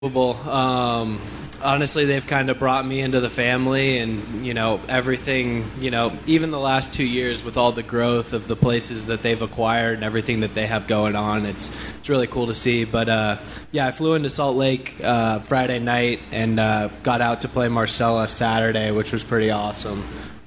Honestly, they've kind of brought me into the family, and everything. Even the last 2 years with all the growth of the places that they've acquired and everything that they have going on, it's really cool to see. But I flew into Salt Lake Friday night and got out to play Marcella Saturday, which was pretty awesome.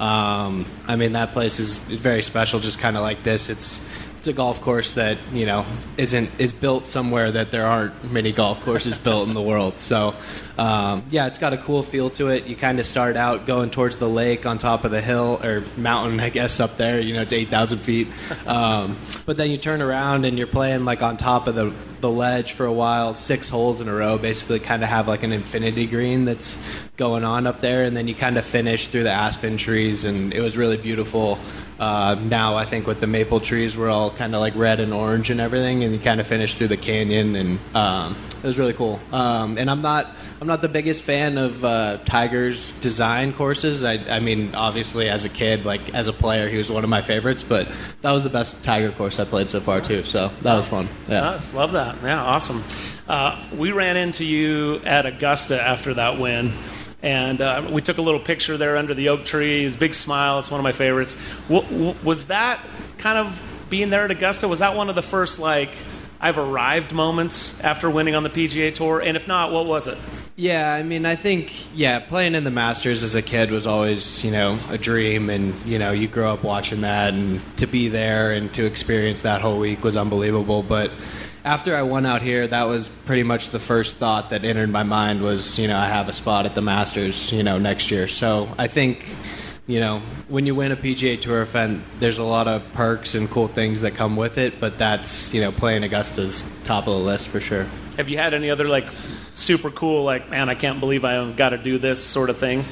That place is very special, just kind of like this. It's a golf course that is built somewhere that there aren't many golf courses built in the world. So it's got a cool feel to it. You kind of start out going towards the lake on top of the hill or mountain, I guess, up there. It's 8,000 feet. But then you turn around and you're playing like on top of the ledge for a while, 6 holes in a row, basically kind of have like an infinity green that's going on up there, and then you kind of finish through the aspen trees, and it was really beautiful. Now I think with the maple trees, we're all kind of like red and orange and everything, and you kind of finish through the canyon, and it was really cool. And I'm not the biggest fan of Tiger's design courses. I mean, obviously as a kid, like as a player, he was one of my favorites, but that was the best Tiger course I played so far too. So that was fun. Yeah. Nice. Love that. Yeah, awesome. We ran into you at Augusta after that win. And we took a little picture there under the oak tree. His big smile. It's one of my favorites. Was that kind of being there at Augusta? Was that one of the first, I've arrived moments after winning on the PGA Tour? And if not, what was it? Yeah, I think, playing in the Masters as a kid was always, a dream. And, you grow up watching that. And to be there and to experience that whole week was unbelievable. But after I won out here, that was pretty much the first thought that entered my mind was, I have a spot at the Masters, next year. So I think, when you win a PGA Tour event, there's a lot of perks and cool things that come with it, but that's, playing Augusta's top of the list for sure. Have you had any other, super cool, man, I can't believe I've got to do this sort of thing?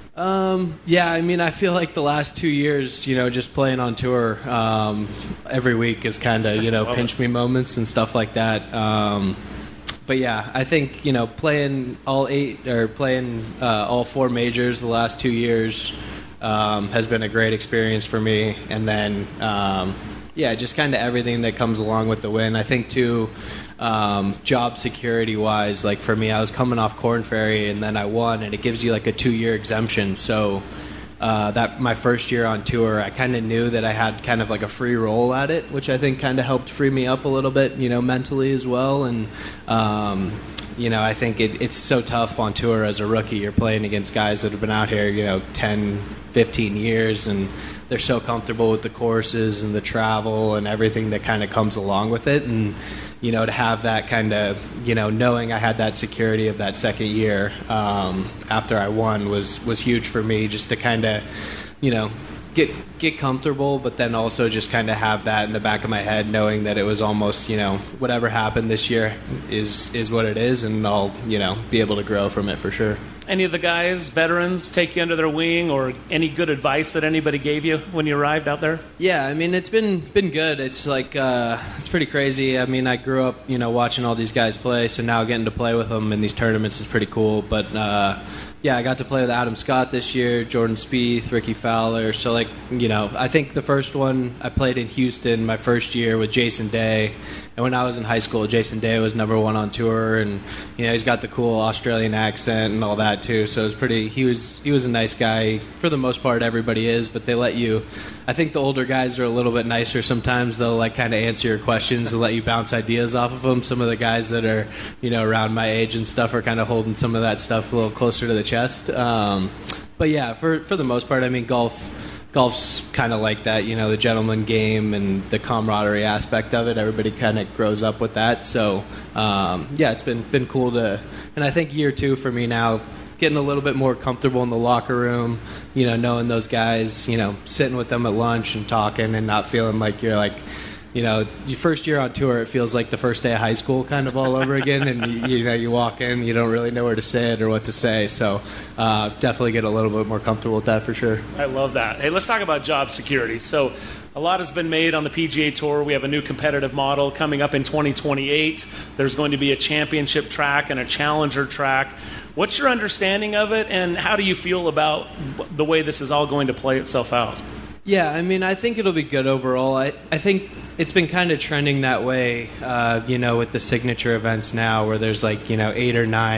I feel like the last 2 years, just playing on tour every week is kind of, pinch me moments and stuff like that. I think, playing all 4 majors the last 2 years has been a great experience for me. And then, just kind of everything that comes along with the win. I think, too, job security wise, like for me, I was coming off Korn Ferry and then I won, and it gives you like a 2-year exemption. So that my first year on tour, I kind of knew that I had kind of like a free roll at it, which I think kind of helped free me up a little bit, mentally as well. And I think it's so tough on tour as a rookie. You're playing against guys that have been out here 10, 15 years, and they're so comfortable with the courses and the travel and everything that kind of comes along with it. And to have that kind of, knowing I had that security of that second year after I won was huge for me, just to kind of, get comfortable, but then also just kind of have that in the back of my head, knowing that it was almost, whatever happened this year is what it is, and I'll, be able to grow from it for sure. Any of the guys, veterans, take you under their wing, or any good advice that anybody gave you when you arrived out there? Yeah, it's been good. It's like it's pretty crazy. I grew up, watching all these guys play, so now getting to play with them in these tournaments is pretty cool. But I got to play with Adam Scott this year, Jordan Spieth, Ricky Fowler. So I think the first one I played in Houston my first year with Jason Day. And when I was in high school, Jason Day was number 1 on tour, and he's got the cool Australian accent and all that too. So it was pretty. He was a nice guy for the most part. Everybody is, but they let you. I think the older guys are a little bit nicer sometimes. They'll kind of answer your questions and let you bounce ideas off of them. Some of the guys that are around my age and stuff are kind of holding some of that stuff a little closer to the chest. For the most part, golf's kind of like that, the gentleman game and the camaraderie aspect of it. Everybody kind of grows up with that. So, it's been cool to, and I think year 2 for me now, getting a little bit more comfortable in the locker room, knowing those guys, sitting with them at lunch and talking and not feeling like you're your first year on tour, it feels like the first day of high school kind of all over again. And, you walk in, you don't really know where to sit or what to say. So definitely get a little bit more comfortable with that for sure. I love that. Hey, let's talk about job security. So a lot has been made on the PGA Tour. We have a new competitive model coming up in 2028. There's going to be a championship track and a challenger track. What's your understanding of it, and how do you feel about the way this is all going to play itself out? Yeah, I think it'll be good overall. I think it's been kind of trending that way, with the signature events now, where there's like 8 or 9